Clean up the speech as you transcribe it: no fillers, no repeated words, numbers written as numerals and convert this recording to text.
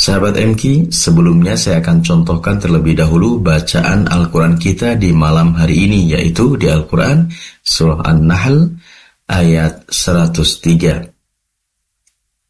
Sahabat MQ, sebelumnya saya akan contohkan terlebih dahulu bacaan Al-Quran kita di malam hari ini, yaitu di Al-Quran Surah An-Nahl ayat 103.